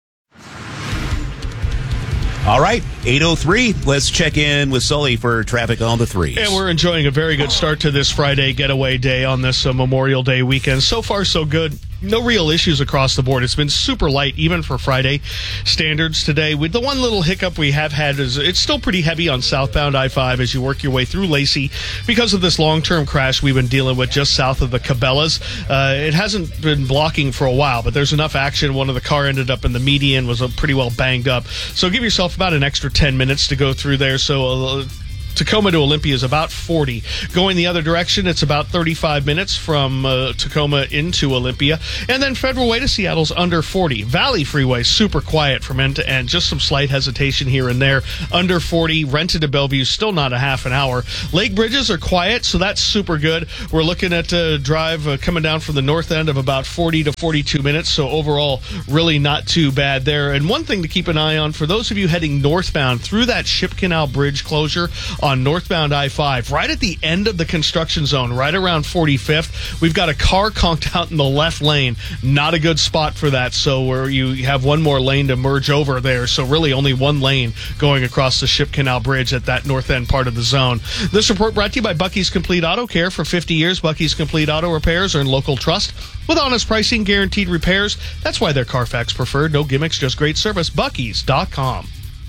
All right, 8:03. Let's check in with Sully for traffic on the threes. And we're enjoying a very good start to this Friday getaway day on this Memorial Day weekend. So far, so good. No real issues across the board. It's been super light, even for Friday standards today. With the one little hiccup we have had is it's still pretty heavy on southbound I-5 as you work your way through Lacey because of this long-term crash we've been dealing with just south of the Cabela's. It hasn't been blocking for a while, but there's enough action. One of the car ended up in the median, was pretty well banged up. So give yourself about an extra 10 minutes to go through there. So Tacoma to Olympia is about 40. Going the other direction, it's about 35 minutes from Tacoma into Olympia. And then Federal Way to Seattle's under 40. Valley Freeway, super quiet from end to end. Just some slight hesitation here and there. Under 40. Renton to Bellevue, still not a half an hour. Lake bridges are quiet, so that's super good. We're looking at a drive coming down from the north end of about 40 to 42 minutes. So overall, really not too bad there. And one thing to keep an eye on, for those of you heading northbound through that Ship Canal Bridge closure on northbound I-5, right at the end of the construction zone, right around 45th, we've got a car conked out in the left lane. Not a good spot for that, so where you have one more lane to merge over there, so really only one lane going across the Ship Canal Bridge at that north end part of the zone. This report brought to you by Bucky's Complete Auto Care. For 50 years, Bucky's Complete Auto Repairs earn local trust with honest pricing, guaranteed repairs. That's why they're Carfax preferred. No gimmicks, just great service. Bucky's.com.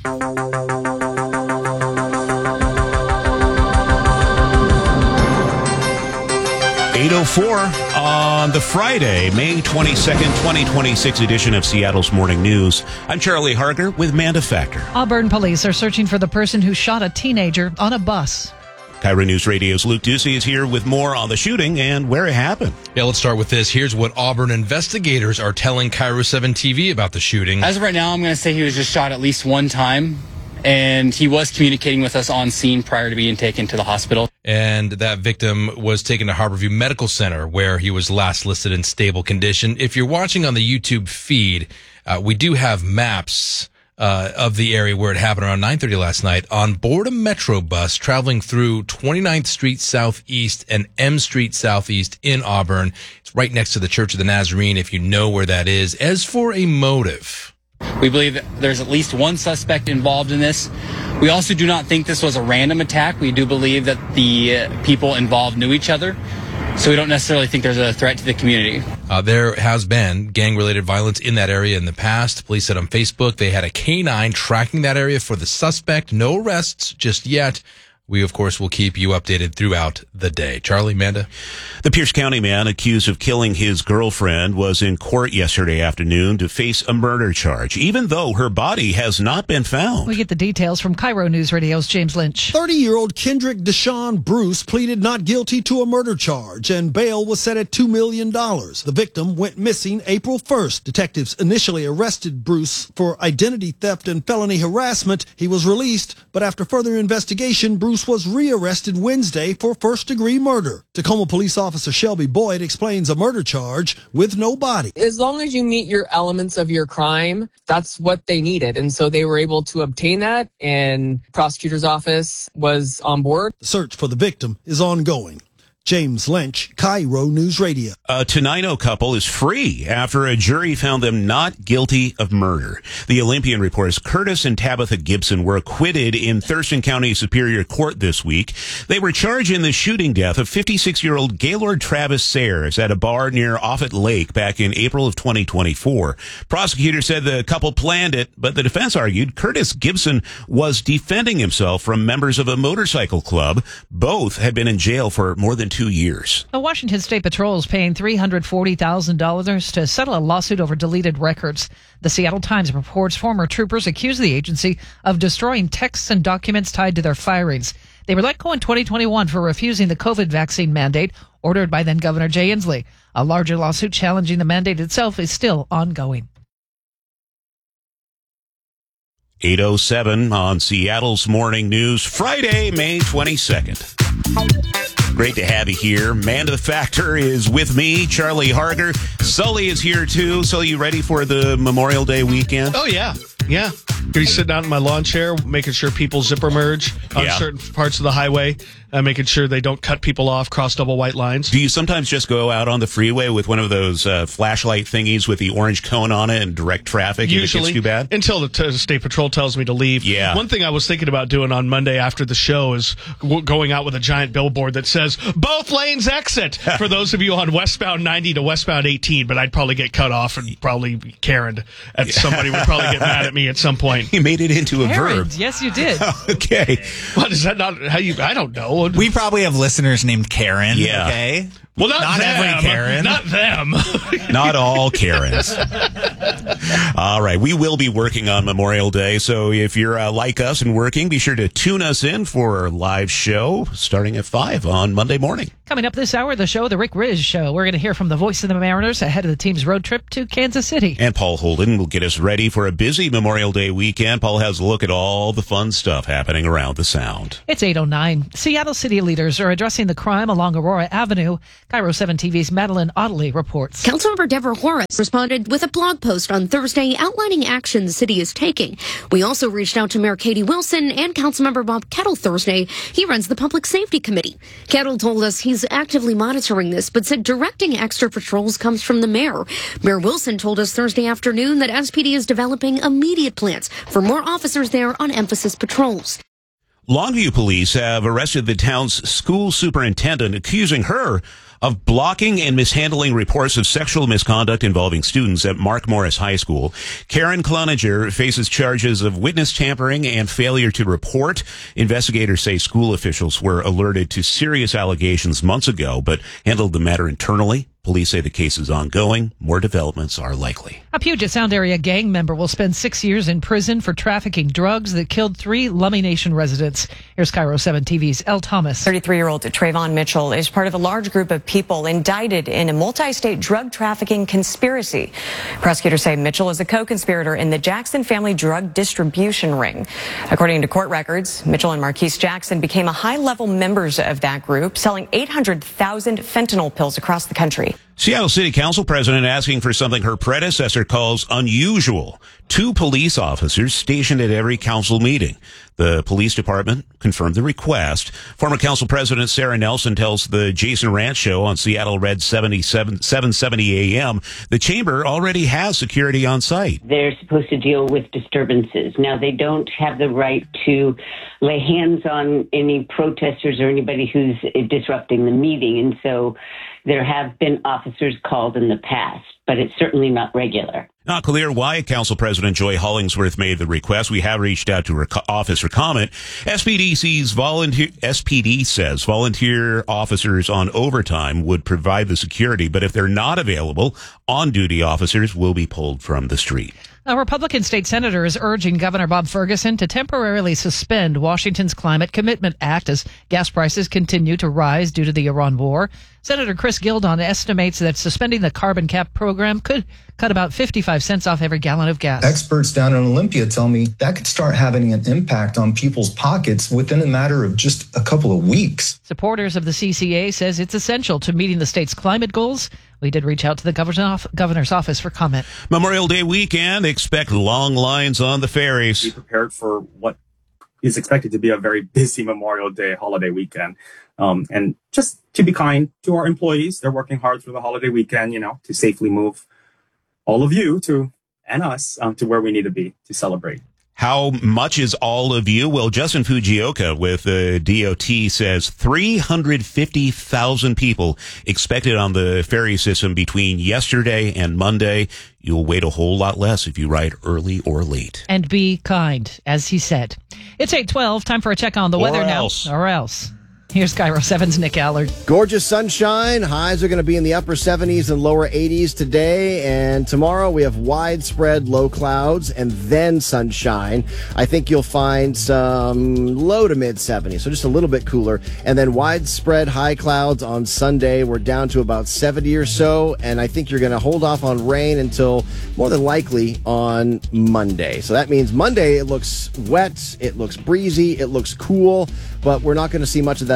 8:04 on the Friday, May 22nd, 2026 edition of Seattle's Morning News. I'm Charlie Harger with Manda Factor. Auburn police are searching for the person who shot a teenager on a bus. Cairo News Radio's Luke Ducey is here with more on the shooting and where it happened. Yeah, let's start with this. Here's what Auburn investigators are telling Cairo 7 TV about the shooting. As of right now, I'm going to say he was just shot at least one time, and he was communicating with us on scene prior to being taken to the hospital. And that victim was taken to Harborview Medical Center, where he was last listed in stable condition. If you're watching on the YouTube feed, we do have maps of the area where it happened around 9:30 last night on board a Metro bus traveling through 29th Street Southeast and M Street Southeast in Auburn. It's right next to the Church of the Nazarene, if you know where that is. As for a motive, we believe that there's at least one suspect involved in this. We also do not think this was a random attack. We do believe that the people involved knew each other, so we don't necessarily think there's a threat to the community. There has been gang-related violence in that area in the past. Police said on Facebook they had a K-9 tracking that area for the suspect. No arrests just yet. We, of course, will keep you updated throughout the day. Charlie, Manda? The Pierce County man accused of killing his girlfriend was in court yesterday afternoon to face a murder charge, even though her body has not been found. We get the details from Cairo News Radio's James Lynch. 30-year-old Kendrick Deshaun Bruce pleaded not guilty to a murder charge, and bail was set at $2 million. The victim went missing April 1st. Detectives initially arrested Bruce for identity theft and felony harassment. He was released, but after further investigation, Bruce was rearrested Wednesday for first-degree murder. Tacoma Police Officer Shelby Boyd explains a murder charge with no body. As long as you meet your elements of your crime, that's what they needed. And so they were able to obtain that, and prosecutor's office was on board. The search for the victim is ongoing. James Lynch, Cairo News Radio. A Tenino couple is free after a jury found them not guilty of murder. The Olympian reports Curtis and Tabitha Gibson were acquitted in Thurston County Superior Court this week. They were charged in the shooting death of 56-year-old Gaylord Travis Sayers at a bar near Offutt Lake back in April of 2024. Prosecutors said the couple planned it, but the defense argued Curtis Gibson was defending himself from members of a motorcycle club. Both had been in jail for more than 2 years. The Washington State Patrol is paying $340,000 to settle a lawsuit over deleted records. The Seattle Times reports former troopers accused the agency of destroying texts and documents tied to their firings. They were let go in 2021 for refusing the COVID vaccine mandate ordered by then Governor Jay Inslee. A larger lawsuit challenging the mandate itself is still ongoing. 8:07 on Seattle's Morning News, Friday, May 22nd. Great to have you here. Manda Factor is with me, Charlie Harger. Sully is here, too. Sully, you ready for the Memorial Day weekend? Oh, yeah. Yeah. be sitting out in my lawn chair, making sure people zipper merge on certain parts of the highway, making sure they don't cut people off, cross double white lines. Do you sometimes just go out on the freeway with one of those flashlight thingies with the orange cone on it and direct traffic? Usually, if it gets too bad? Until the State Patrol tells me to leave. Yeah. One thing I was thinking about doing on Monday after the show is going out with a giant billboard that says, both lanes exit, for those of you on westbound 90 to westbound 18, but I'd probably get cut off and probably be Karen'd. Somebody would probably get mad at me at some point. You made it into a verb. Yes, you did. Okay. What, is that not how you, I don't know. We probably have listeners named Karen. Yeah. Okay. Well, not them. Every Karen. Not them. Not all Karens. All right. We will be working on Memorial Day. So if you're like us and working, be sure to tune us in for our live show starting at 5 on Monday morning. Coming up this hour, the show, The Rick Riz Show. We're going to hear from the voice of the Mariners ahead of the team's road trip to Kansas City. And Paul Holden will get us ready for a busy Memorial Day weekend. Paul has a look at all the fun stuff happening around the Sound. It's 8:09. Seattle city leaders are addressing the crime along Aurora Avenue. Cairo 7 TV's Madeline Ottley reports. Councilmember Deborah Horace responded with a blog post on Thursday outlining action the city is taking. We also reached out to Mayor Katie Wilson and Councilmember Bob Kettle Thursday. He runs the Public Safety Committee. Kettle told us he's actively monitoring this, but said directing extra patrols comes from the mayor. Mayor Wilson told us Thursday afternoon that SPD is developing immediate plans for more officers there on emphasis patrols. Longview police have arrested the town's school superintendent, accusing her of blocking and mishandling reports of sexual misconduct involving students at Mark Morris High School. Karen Cloninger faces charges of witness tampering and failure to report. Investigators say school officials were alerted to serious allegations months ago, but handled the matter internally. Police say the case is ongoing. More developments are likely. A Puget Sound area gang member will spend 6 years in prison for trafficking drugs that killed 3 Lummi Nation residents. Here's Cairo 7 TV's Elle Thomas. 33-year-old Trayvon Mitchell is part of a large group of people indicted in a multi-state drug trafficking conspiracy. Prosecutors say Mitchell is a co-conspirator in the Jackson family drug distribution ring. According to court records, Mitchell and Marquise Jackson became a high-level members of that group, selling 800,000 fentanyl pills across the country. Seattle City Council president asking for something her predecessor calls unusual. 2 police officers stationed at every council meeting. The police department confirmed the request. Former council president Sarah Nelson tells the Jason Ranch Show on Seattle Red 770 AM the chamber already has security on site. They're supposed to deal with disturbances. Now, they don't have the right to lay hands on any protesters or anybody who's disrupting the meeting. And so there have been officers called in the past, but it's certainly not regular. Not clear why Council President Joy Hollingsworth made the request. We have reached out to her office for comment. SPD says volunteer officers on overtime would provide the security, but if they're not available, on-duty officers will be pulled from the street. A Republican state senator is urging Governor Bob Ferguson to temporarily suspend Washington's Climate Commitment Act as gas prices continue to rise due to the Iran war. Senator Chris Gildon estimates that suspending the carbon cap program could cut about 55 cents off every gallon of gas. Experts down in Olympia tell me that could start having an impact on people's pockets within a matter of just a couple of weeks. Supporters of the CCA says it's essential to meeting the state's climate goals. We did reach out to the governor's office for comment. Memorial Day weekend, expect long lines on the ferries. Be prepared for what is expected to be a very busy Memorial Day holiday weekend. And just to be kind to our employees, they're working hard through the holiday weekend, to safely move all of you and us to where we need to be to celebrate. How much is all of you? Well, Justin Fujioka with the DOT says 350,000 people expected on the ferry system between yesterday and Monday. You'll wait a whole lot less if you ride early or late. And be kind, as he said. It's 8:12. Time for a check on the weather now. Or else. Here's Cairo 7's Nick Allard. Gorgeous sunshine. Highs are going to be in the upper 70s and lower 80s today. And tomorrow we have widespread low clouds and then sunshine. I think you'll find some low to mid 70s, so just a little bit cooler. And then widespread high clouds on Sunday. We're down to about 70 or so. And I think you're going to hold off on rain until more than likely on Monday. So that means Monday it looks wet, it looks breezy, it looks cool, but we're not going to see much of that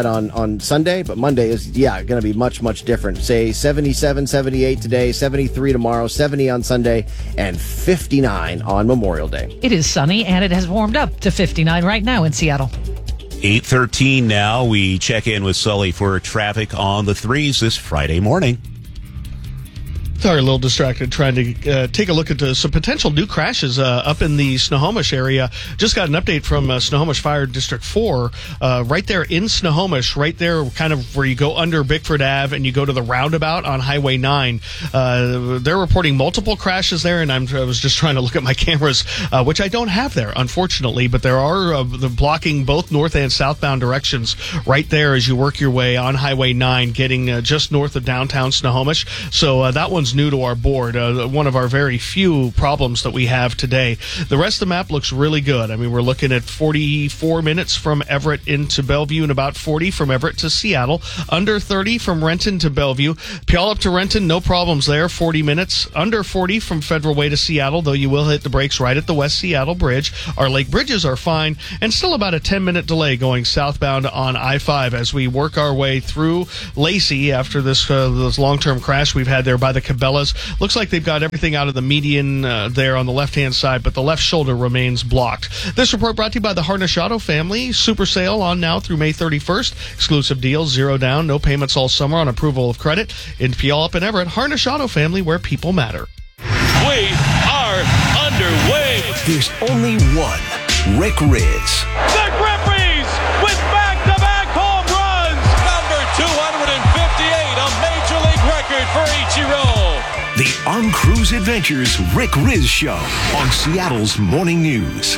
on Sunday, but Monday is, going to be much, much different. Say 77, 78 today, 73 tomorrow, 70 on Sunday, and 59 on Memorial Day. It is sunny, and it has warmed up to 59 right now in Seattle. 8:13 now. We check in with Sully for traffic on the 3s this Friday morning. Sorry, a little distracted trying to take a look at some potential new crashes up in the Snohomish area. Just got an update from Snohomish Fire District 4, right there in Snohomish, right there kind of where you go under Bickford Ave and you go to the roundabout on Highway 9. They're reporting multiple crashes there, and I was just trying to look at my cameras, which I don't have there, unfortunately, but there are blocking both north and southbound directions right there as you work your way on Highway 9, getting just north of downtown Snohomish. So that one's new to our board, one of our very few problems that we have today. The rest of the map looks really good. I mean, we're looking at 44 minutes from Everett into Bellevue and about 40 from Everett to Seattle, under 30 from Renton to Bellevue. Puyallup to Renton, no problems there, 40 minutes, under 40 from Federal Way to Seattle, though you will hit the brakes right at the West Seattle Bridge. Our lake bridges are fine, and still about a 10-minute delay going southbound on I-5 as we work our way through Lacey after this long-term crash we've had there by the Cabela's. Looks like they've got everything out of the median there on the left-hand side, but the left shoulder remains blocked. This report brought to you by the Harnish Auto family. Super sale on now through May 31st. Exclusive deals, 0 down, no payments all summer on approval of credit. In Puyallup and Everett, Harnish Auto family, where people matter. We are underway. There's only one Rick Rizzs. The Grippies with back-to-back home runs. Number 258, a Major League record for Ichiro. The On Cruise Adventures Rick Rizz Show on Seattle's Morning News.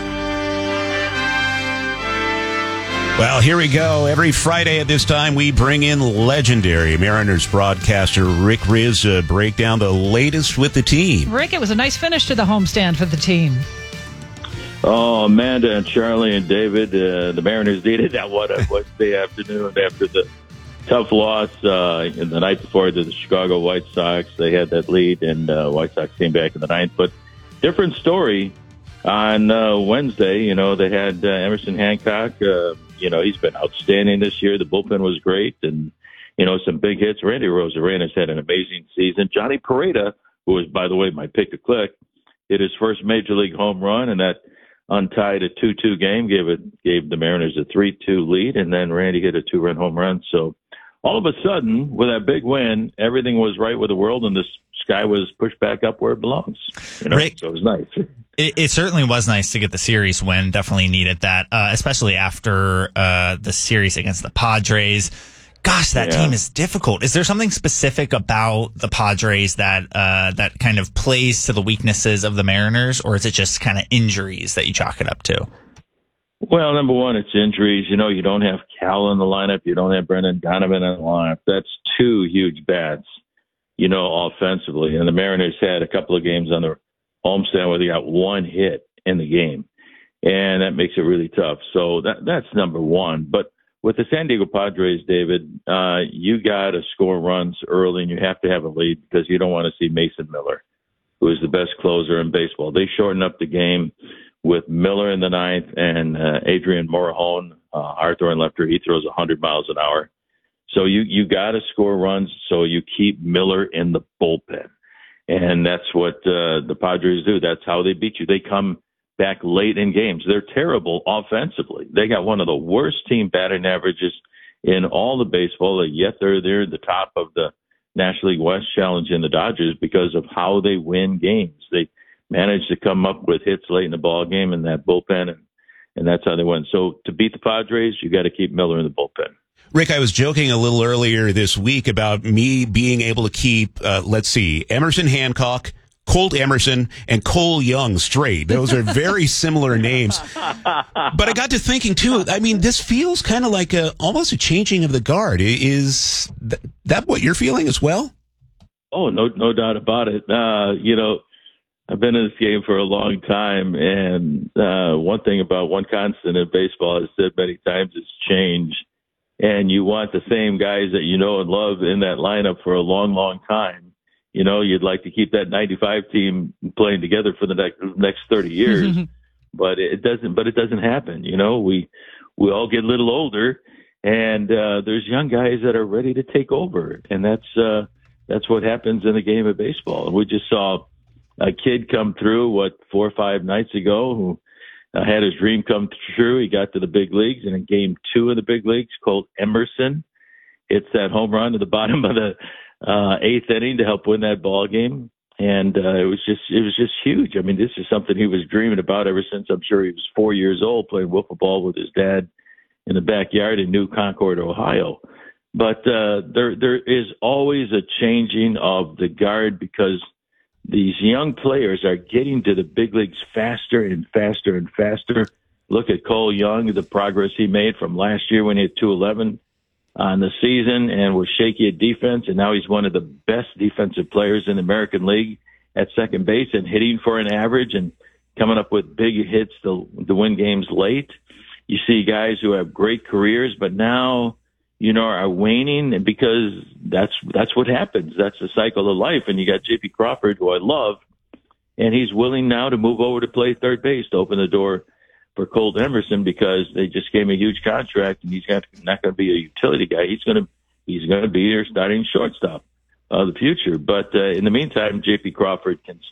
Well, here we go. Every Friday at this time, we bring in legendary Mariners broadcaster Rick Rizz to break down the latest with the team. Rick, it was a nice finish to the homestand for the team. Oh, Amanda and Charlie and David, the Mariners needed that one on Wednesday afternoon after the tough loss in the night before to the Chicago White Sox. They had that lead, and White Sox came back in the ninth. But different story on Wednesday. You know, they had Emerson Hancock. He's been outstanding this year. The bullpen was great, and, some big hits. Randy Rosarena's had an amazing season. Johnny Pareda, who was, by the way, my pick to click, hit his first Major League home run, and that untied a 2-2 game, gave the Mariners a 3-2 lead, and then Randy hit a 2-run home run. So all of a sudden, with that big win, everything was right with the world, and the sky was pushed back up where it belongs. Rick, so it was nice. It certainly was nice to get the series win. Definitely needed that, especially after the series against the Padres. Gosh, that team is difficult. Is there something specific about the Padres that kind of plays to the weaknesses of the Mariners, or is it just kind of injuries that you chalk it up to? Well, number one, it's injuries. You don't have Cal in the lineup. You don't have Brendan Donovan in the lineup. That's two huge bats, offensively. And the Mariners had a couple of games on the homestand where they got one hit in the game, and that makes it really tough. So that's number one. But with the San Diego Padres, David, you got to score runs early, and you have to have a lead because you don't want to see Mason Miller, who is the best closer in baseball. They shortened up the game with Miller in the ninth and Adrian Morejon, Arthur and lefter. He throws 100 miles an hour. So you got to score runs so you keep Miller in the bullpen. And that's what the Padres do. That's how they beat you. They come back late in games. They're terrible offensively. They got one of the worst team batting averages in all the baseball, yet they're the top of the National League West challenging the Dodgers because of how they win games. They managed to come up with hits late in the ball game in that bullpen, and that's how they win. So to beat the Padres, you got to keep Miller in the bullpen. Rick, I was joking a little earlier this week about me being able to keep, Emerson Hancock, Colt Emerson, and Cole Young straight. Those are very similar names. But I got to thinking, too, I mean, this feels kind of like almost a changing of the guard. Is that what you're feeling as well? Oh, no doubt about it. I've been in this game for a long time, and one constant in baseball, I've said many times, is change. And you want the same guys that you know and love in that lineup for a long, long time. You'd like to keep that 95 team playing together for the next 30 years, but it doesn't happen. We all get a little older, and there's young guys that are ready to take over, and that's what happens in the game of baseball. And we just saw a kid come through 4 or 5 nights ago who had his dream come true. He got to the big leagues, and in game 2 of the big leagues, Colt Emerson hits that home run to the bottom of the 8th inning to help win that ball game. And it was just huge. I mean, this is something he was dreaming about ever since I'm sure he was 4 years old, playing wiffle ball with his dad in the backyard in New Concord, Ohio. But there is always a changing of the guard because these young players are getting to the big leagues faster and faster and faster. Look at Cole Young, the progress he made from last year when he had 211 on the season and was shaky at defense, and now he's one of the best defensive players in the American League at second base and hitting for an average and coming up with big hits to win games late. You see guys who have great careers, but now, are waning, and because that's what happens. That's the cycle of life. And you got J.P. Crawford, who I love, and he's willing now to move over to play third base to open the door for Colt Emerson because they just gave him a huge contract, and he's not going to be a utility guy. He's going to be their starting shortstop of the future. But in the meantime, J.P. Crawford can